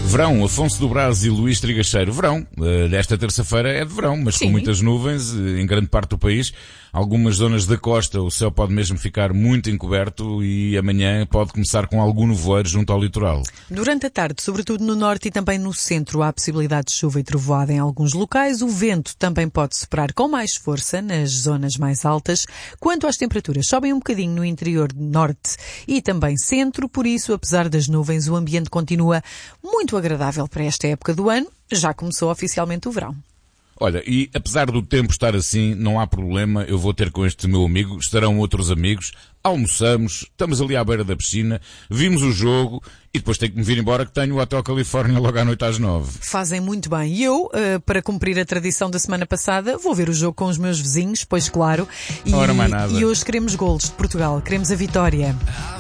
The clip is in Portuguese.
Verão, Afonso do Brás e Luís Trigacheiro. Verão, esta terça-feira é de verão, mas Sim. com muitas nuvens em grande parte do país. Algumas zonas da costa o céu pode mesmo ficar muito encoberto e amanhã pode começar com algum nevoeiro junto ao litoral. Durante a tarde, sobretudo no norte e também no centro, há possibilidade de chuva e trovoada em alguns locais. O vento também pode soprar com mais força nas zonas mais altas. Quanto às temperaturas, sobem um bocadinho no interior norte e também centro. Por isso, apesar das nuvens, o ambiente continua muito agradável para esta época do ano. Já começou oficialmente o verão. Olha, e apesar do tempo estar assim, não há problema, eu vou ter com este meu amigo, estarão outros amigos, almoçamos, estamos ali à beira da piscina, vimos o jogo e depois tenho que me vir embora que tenho o Hotel Califórnia logo à noite às 9. Fazem muito bem. E eu, para cumprir a tradição da semana passada, vou ver o jogo com os meus vizinhos, pois claro. Ora, mais nada. E hoje queremos golos de Portugal, queremos a vitória.